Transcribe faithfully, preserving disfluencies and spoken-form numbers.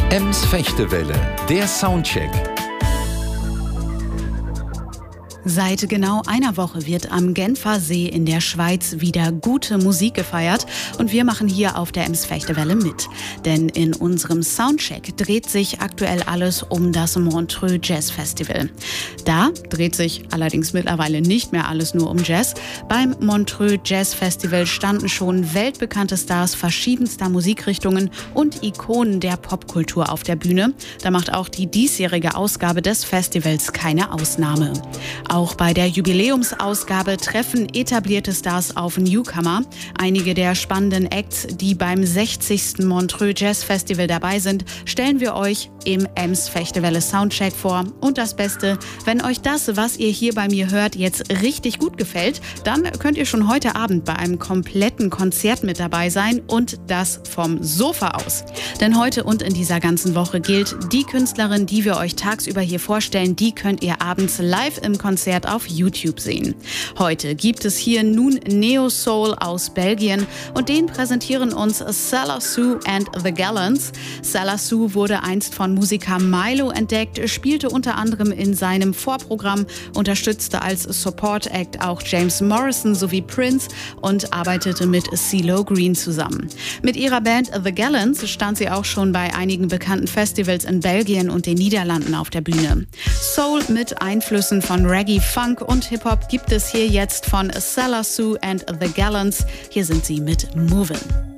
Ems Fechtewelle, der Soundcheck. Seit genau einer Woche wird am Genfer See in der Schweiz wieder gute Musik gefeiert und wir machen hier auf der Ems Fechtewelle mit. Denn in unserem Soundcheck dreht sich aktuell alles um das Montreux Jazz Festival. Da dreht sich allerdings mittlerweile nicht mehr alles nur um Jazz. Beim Montreux Jazz Festival standen schon weltbekannte Stars verschiedenster Musikrichtungen und Ikonen der Popkultur auf der Bühne. Da macht auch die diesjährige Ausgabe des Festivals keine Ausnahme. Auch bei der Jubiläumsausgabe treffen etablierte Stars auf Newcomer. Einige der spannenden Acts, die beim sechzigsten Montreux Jazz Festival dabei sind, stellen wir euch im Ems Fechtewelle Soundcheck vor. Und das Beste, wenn euch das, was ihr hier bei mir hört, jetzt richtig gut gefällt, dann könnt ihr schon heute Abend bei einem kompletten Konzert mit dabei sein und das vom Sofa aus. Denn heute und in dieser ganzen Woche gilt, die Künstlerin, die wir euch tagsüber hier vorstellen, die könnt ihr abends live im Konzert auf YouTube sehen. Heute gibt es hier nun Neo Soul aus Belgien und den präsentieren uns Salasu and the Gallants. Salasu wurde einst von Musiker Milo entdeckt, spielte unter anderem in seinem Vorprogramm, unterstützte als Support Act auch James Morrison sowie Prince und arbeitete mit CeeLo Green zusammen. Mit ihrer Band The Gallants stand sie auch schon bei einigen bekannten Festivals in Belgien und den Niederlanden auf der Bühne. Soul mit Einflüssen von Reggae, Funk und Hip-Hop gibt es hier jetzt von Salasu and the Gallants. Hier sind sie mit Movin'.